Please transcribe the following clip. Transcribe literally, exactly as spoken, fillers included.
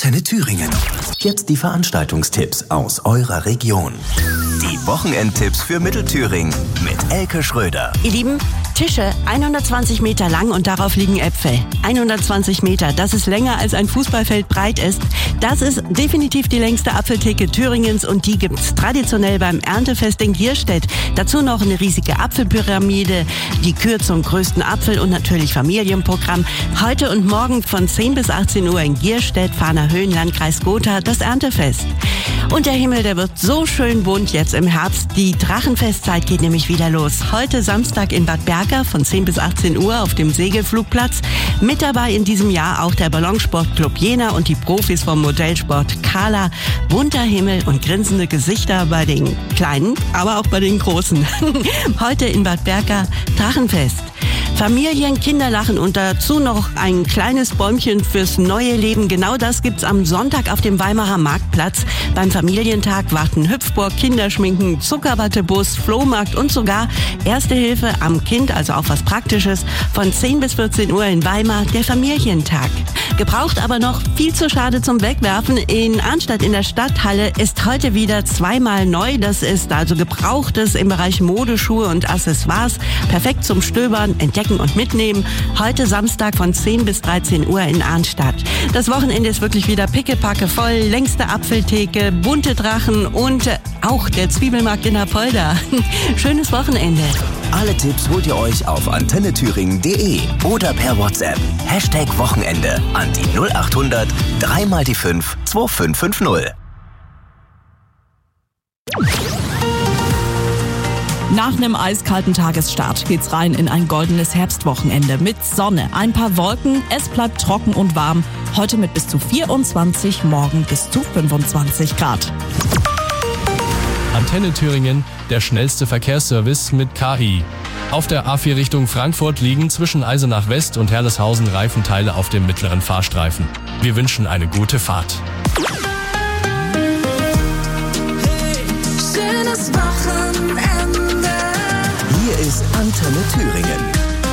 Antenne Thüringen. Jetzt die Veranstaltungstipps aus eurer Region. Die Wochenendtipps für Mittelthüringen mit Elke Schröder. Ihr Lieben, Tische hundertzwanzig Meter lang und darauf liegen Äpfel. hundertzwanzig Meter, das ist länger als ein Fußballfeld breit ist. Das ist definitiv die längste Apfeltheke Thüringens und die gibt's traditionell beim Erntefest in Gierstedt. Dazu noch eine riesige Apfelpyramide, die Kür zum größten Apfel und natürlich Familienprogramm. Heute und morgen von zehn bis achtzehn Uhr in Gierstedt, Fahner Höhen, Landkreis Gotha, das Erntefest. Und der Himmel, der wird so schön bunt jetzt im Herbst. Die Drachenfestzeit geht nämlich wieder los. Heute Samstag in Bad Berka von zehn bis achtzehn Uhr auf dem Segelflugplatz. Mit dabei in diesem Jahr auch der Ballonsportclub Jena und die Profis vom Modellsport Kala. Bunter Himmel und grinsende Gesichter bei den Kleinen, aber auch bei den Großen. Heute in Bad Berka Drachenfest. Familien, Kinder lachen und dazu noch ein kleines Bäumchen fürs neue Leben. Genau das gibt's am Sonntag auf dem Weimarer Marktplatz. Beim Familientag warten Hüpfburg, Kinderschminken, Zuckerwattebus, Flohmarkt und sogar Erste Hilfe am Kind, also auch was Praktisches, von zehn bis vierzehn Uhr in Weimar, der Familientag. Gebraucht aber noch viel zu schade zum Wegwerfen. In Arnstadt in der Stadthalle ist heute wieder zweimal neu. Das ist also Gebrauchtes im Bereich Modeschuhe und Accessoires. Perfekt zum Stöbern, entdecken und mitnehmen. Heute Samstag von zehn bis dreizehn Uhr in Arnstadt. Das Wochenende ist wirklich wieder pickepacke voll. Längste Apfeltheke, bunte Drachen und auch der Zwiebelmarkt in Apolda. Schönes Wochenende. Alle Tipps holt ihr euch auf antenne thüringen punkt de oder per WhatsApp. Hashtag Wochenende an die null acht hundert drei mal die fünf zwei fünf fünf null. Nach einem eiskalten Tagesstart geht's rein in ein goldenes Herbstwochenende mit Sonne, ein paar Wolken, es bleibt trocken und warm. Heute mit bis zu vierundzwanzig, morgen bis zu fünfundzwanzig Grad. Antenne Thüringen, der schnellste Verkehrsservice mit K I. Auf der A vier Richtung Frankfurt liegen zwischen Eisenach West und Herleshausen Reifenteile auf dem mittleren Fahrstreifen. Wir wünschen eine gute Fahrt.